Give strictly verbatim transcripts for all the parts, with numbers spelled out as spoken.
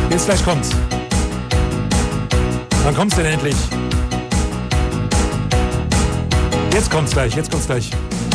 Jetzt gleich kommt's. Wann kommt's denn endlich? Jetzt kommt's gleich, jetzt kommt's gleich.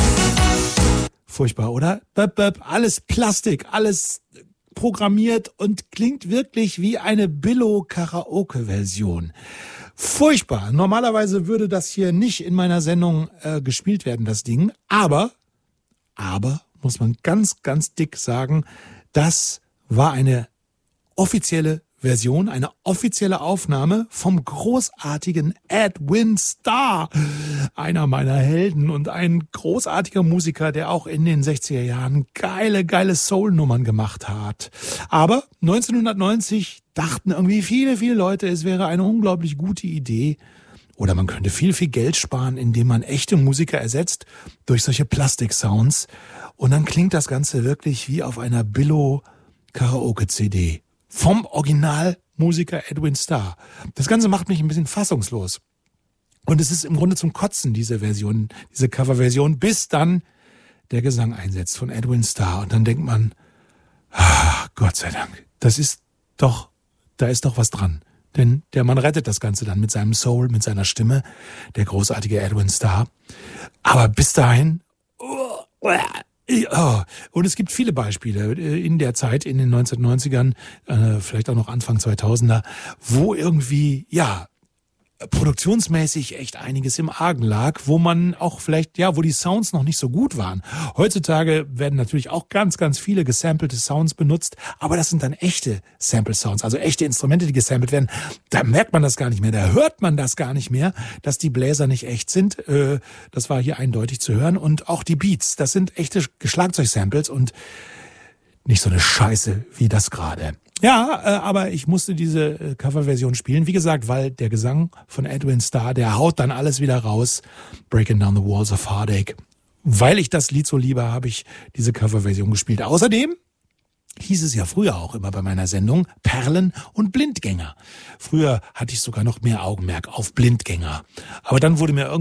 Furchtbar, oder? Böp, böp, alles Plastik, alles programmiert und klingt wirklich wie eine Billo-Karaoke-Version. Furchtbar. Normalerweise würde das hier nicht in meiner Sendung äh, gespielt werden, das Ding. Aber, aber, muss man ganz, ganz dick sagen, das war eine offizielle Version, eine offizielle Aufnahme vom großartigen Edwin Starr, einer meiner Helden und ein großartiger Musiker, der auch in den sechziger Jahren geile, geile Soul-Nummern gemacht hat. Aber neunzehnhundertneunzig dachten irgendwie viele, viele Leute, es wäre eine unglaublich gute Idee oder man könnte viel, viel Geld sparen, indem man echte Musiker ersetzt durch solche Plastik-Sounds und dann klingt das Ganze wirklich wie auf einer Billo-Karaoke-C D. Vom Originalmusiker Edwin Starr. Das Ganze macht mich ein bisschen fassungslos. Und es ist im Grunde zum Kotzen, diese Version, diese Coverversion, bis dann der Gesang einsetzt von Edwin Starr. Und dann denkt man, ah, Gott sei Dank, das ist doch, da ist doch was dran. Denn der Mann rettet das Ganze dann mit seinem Soul, mit seiner Stimme, der großartige Edwin Starr. Aber bis dahin, oh, Oh, und es gibt viele Beispiele in der Zeit, in den neunzehnhundertneunzigern, äh, vielleicht auch noch Anfang zweitausender, wo irgendwie, ja, produktionsmäßig echt einiges im Argen lag, wo man auch vielleicht, ja, wo die Sounds noch nicht so gut waren. Heutzutage werden natürlich auch ganz, ganz viele gesampelte Sounds benutzt, aber das sind dann echte Sample-Sounds, also echte Instrumente, die gesampelt werden. Da merkt man das gar nicht mehr, da hört man das gar nicht mehr, dass die Bläser nicht echt sind. Das war hier eindeutig zu hören. Und auch die Beats, das sind echte Schlagzeug-Samples und nicht so eine Scheiße wie das gerade. Ja, äh, aber ich musste diese äh, Coverversion spielen. Wie gesagt, weil der Gesang von Edwin Starr, der haut dann alles wieder raus. Breaking Down the Walls of Heartache. Weil ich das Lied so liebe, habe ich diese Coverversion gespielt. Außerdem hieß es ja früher auch immer bei meiner Sendung Perlen und Blindgänger. Früher hatte ich sogar noch mehr Augenmerk auf Blindgänger. Aber dann wurde mir irgendwie